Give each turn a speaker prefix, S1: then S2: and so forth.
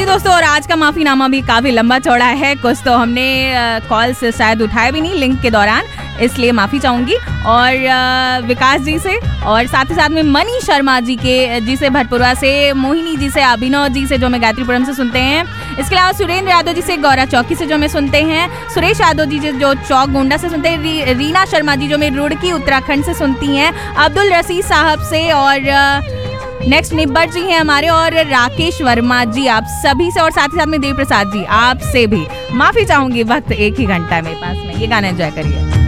S1: दोस्तों, और आज का माफीनामा भी काफी लंबा चौड़ा है। कुछ तो हमने कॉल से शायद उठाया भी नहीं लिंक के दौरान, इसलिए माफी चाहूंगी। और विकास जी से, और साथ ही साथ में मनी शर्मा जी से भटपुरा से, मोहिनी जी से, अभिनव जी से जो हमें गायत्रीपुरम से सुनते हैं। इसके अलावा सुरेंद्र यादव जी से गौरा चौकी से जो हमें सुनते हैं, सुरेश यादव जी जो चौक गोंडा से सुनते हैं, रीना शर्मा जी जो हमें रुड़की उत्तराखंड से सुनती हैं, अब्दुल रसीद साहब से, और नेक्स्ट निब्बर जी हैं हमारे, और राकेश वर्मा जी, आप सभी से, और साथ ही साथ में देव प्रसाद जी, आपसे भी माफी चाहूंगी। वक्त एक ही घंटा है मेरे पास में, ये गाना एंजॉय करिए।